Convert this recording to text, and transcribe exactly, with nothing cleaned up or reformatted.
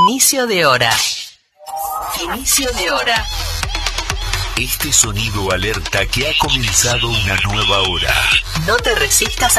Inicio de hora. Inicio de hora. Este sonido alerta que ha comenzado una nueva hora. No te resistas